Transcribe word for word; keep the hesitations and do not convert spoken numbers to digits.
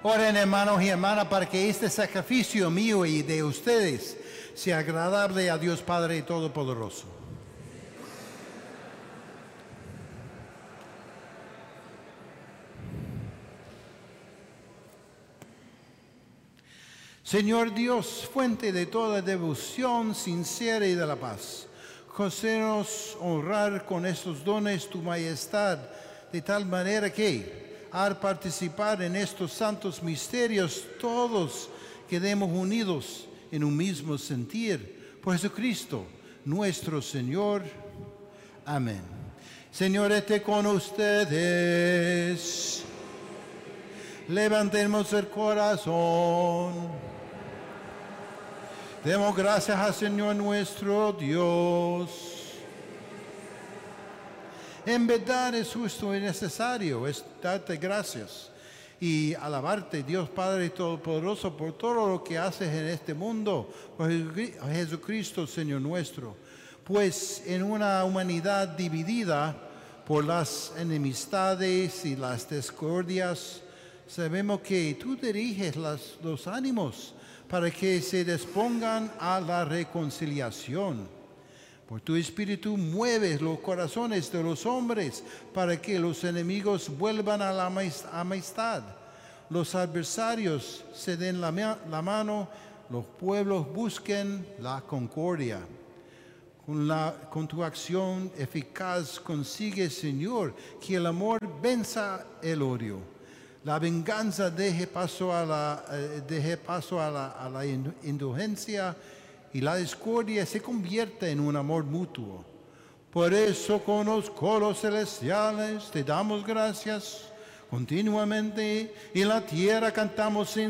Oren, hermanos y hermanas, para que este sacrificio mío y de ustedes sea agradable a Dios Padre Todopoderoso. Señor Dios, fuente de toda devoción sincera y de la paz, concédenos honrar con estos dones tu majestad, de tal manera que, al participar en estos santos misterios, todos quedemos unidos en un mismo sentir. Por Jesucristo, nuestro Señor. Amén. Señor, esté con ustedes. Levantemos el corazón. Demos gracias al Señor nuestro Dios. En verdad es justo y necesario es darte gracias y alabarte, Dios Padre Todopoderoso, por todo lo que haces en este mundo, por Jesucristo, Señor nuestro. Pues en una humanidad dividida por las enemistades y las discordias, sabemos que tú diriges las, los ánimos para que se dispongan a la reconciliación. Por tu Espíritu mueves los corazones de los hombres para que los enemigos vuelvan a la amistad, los adversarios se den la, la mano, los pueblos busquen la concordia. Con, la, con tu acción eficaz consigue, Señor, que el amor venza el odio. La venganza deje paso a la, eh, deje paso a la, a la indulgencia y la discordia se convierte en un amor mutuo. Por eso con los coros celestiales te damos gracias continuamente y en la tierra cantamos sin